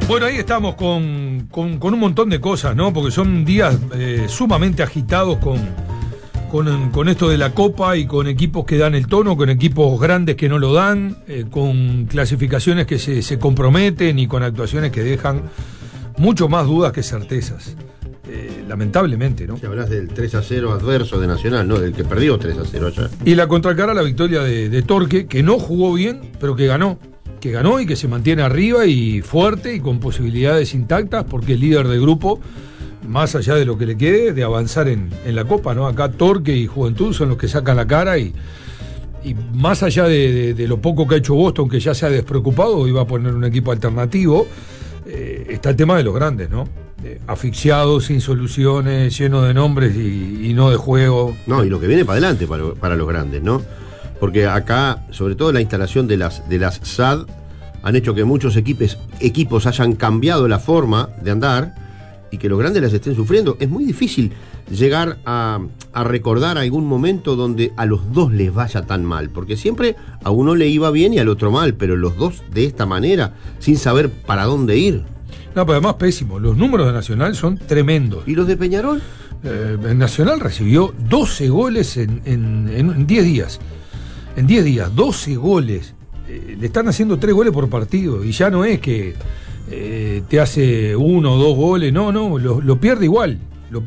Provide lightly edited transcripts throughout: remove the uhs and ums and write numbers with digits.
Bueno, ahí estamos con un montón de cosas, ¿no? Porque son días sumamente agitados con esto de la Copa y con equipos que dan el tono, con equipos grandes que no lo dan, con clasificaciones que se comprometen y con actuaciones que dejan mucho más dudas que certezas. Lamentablemente, ¿no? Si hablas del 3-0 adverso de Nacional, ¿no? Del que perdió 3-0 allá. Y la contracara, la victoria de Torque, que no jugó bien, pero que ganó y que se mantiene arriba y fuerte y con posibilidades intactas, porque es líder de grupo, más allá de lo que le quede, de avanzar en la Copa, ¿no? Acá Torque y Juventud son los que sacan la cara y más allá de lo poco que ha hecho Boston, que ya se ha despreocupado, iba a poner un equipo alternativo, está el tema de los grandes, ¿no? Asfixiados, sin soluciones, lleno de nombres y no de juego. No, y lo que viene para adelante para los grandes, ¿no? Porque acá, sobre todo la instalación de las SAD, han hecho que muchos equipos hayan cambiado la forma de andar y que los grandes las estén sufriendo. Es muy difícil llegar a recordar algún momento donde a los dos les vaya tan mal, porque siempre a uno le iba bien y al otro mal, pero los dos de esta manera, sin saber para dónde ir. No, pero además pésimo. Los números de Nacional son tremendos. ¿Y los de Peñarol? Nacional recibió 12 goles en 10 días. En 10 días, 12 goles. Le están haciendo 3 goles por partido. Y ya no es que te hace 1 o 2 goles. No, lo pierde igual.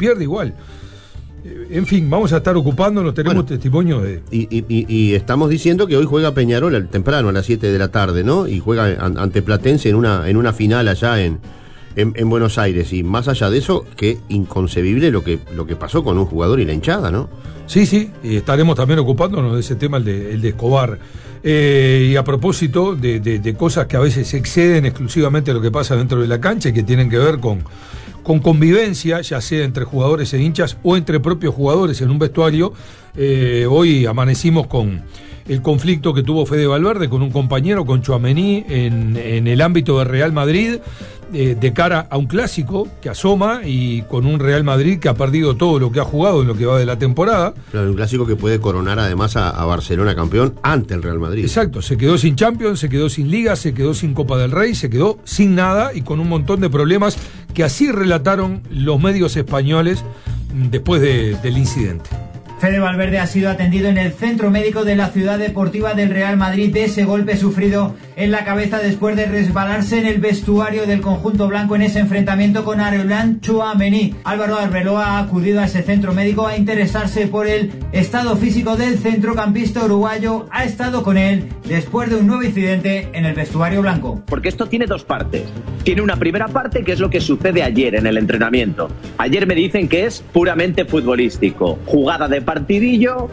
En fin, vamos a estar ocupándonos. Tenemos testimonio de... Y estamos diciendo que hoy juega Peñarol temprano, a las 7 de la tarde, ¿no? Y juega ante Platense en una final allá en Buenos Aires. Y más allá de eso, qué inconcebible lo que pasó con un jugador y la hinchada, ¿no? Sí, y estaremos también ocupándonos de ese tema, el de Escobar. Y a propósito de cosas que a veces exceden exclusivamente lo que pasa dentro de la cancha y que tienen que ver con convivencia, ya sea entre jugadores e hinchas o entre propios jugadores en un vestuario. Hoy amanecimos con el conflicto que tuvo Fede Valverde con un compañero, con Tchouaméni, en el ámbito de Real Madrid, de cara a un clásico que asoma y con un Real Madrid que ha perdido todo lo que ha jugado en lo que va de la temporada. Claro, un clásico que puede coronar además a Barcelona campeón ante el Real Madrid. Exacto, se quedó sin Champions, se quedó sin Liga, se quedó sin Copa del Rey, se quedó sin nada y con un montón de problemas que así relataron los medios españoles después del incidente. Fede Valverde ha sido atendido en el centro médico de la ciudad deportiva del Real Madrid de ese golpe sufrido en la cabeza después de resbalarse en el vestuario del conjunto blanco en ese enfrentamiento con Aurélien Tchouaméni. Álvaro Arbeloa ha acudido a ese centro médico a interesarse por el estado físico del centrocampista uruguayo. Ha estado con él después de un nuevo incidente en el vestuario blanco. Porque esto tiene dos partes. Tiene una primera parte que es lo que sucede ayer en el entrenamiento. Ayer me dicen que es puramente futbolístico. Jugada de partidillo,